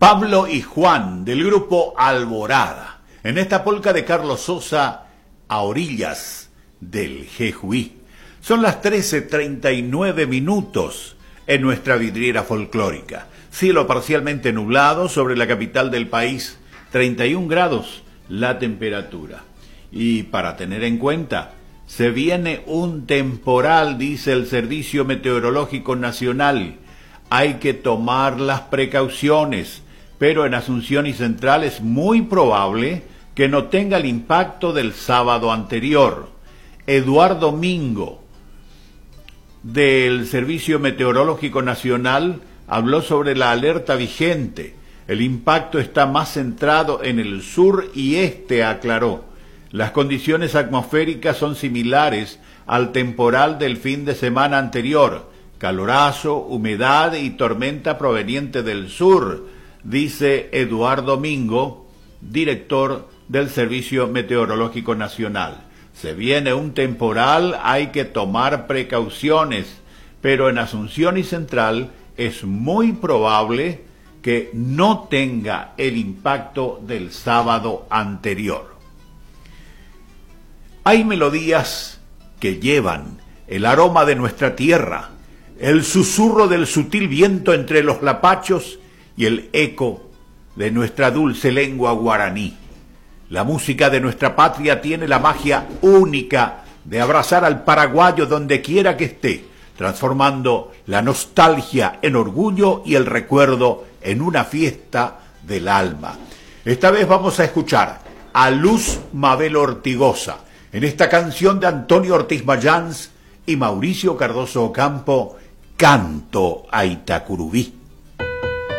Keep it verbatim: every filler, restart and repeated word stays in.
Pablo y Juan, del grupo Alborada, en esta polca de Carlos Sosa, a orillas del Jejuí. Son las trece treinta y nueve minutos en nuestra vidriera folclórica. Cielo parcialmente nublado sobre la capital del país, treinta y un grados la temperatura. Y para tener en cuenta, se viene un temporal, dice el Servicio Meteorológico Nacional. Hay que tomar las precauciones, pero en Asunción y Central es muy probable que no tenga el impacto del sábado anterior. Eduardo Mingo, del Servicio Meteorológico Nacional, habló sobre la alerta vigente. El impacto está más centrado en el sur y este, aclaró. Las condiciones atmosféricas son similares al temporal del fin de semana anterior. Calorazo, humedad y tormenta proveniente del sur, dice Eduardo Mingo, director del Servicio Meteorológico Nacional. Se viene un temporal, hay que tomar precauciones, pero en Asunción y Central es muy probable que no tenga el impacto del sábado anterior. Hay melodías que llevan el aroma de nuestra tierra, el susurro del sutil viento entre los lapachos y el eco de nuestra dulce lengua guaraní. La música de nuestra patria tiene la magia única de abrazar al paraguayo donde quiera que esté, transformando la nostalgia en orgullo y el recuerdo en una fiesta del alma. Esta vez vamos a escuchar a Luz Mabel Ortigosa en esta canción de Antonio Ortiz Mayans y Mauricio Cardoso Ocampo, Canto a Itacurubí.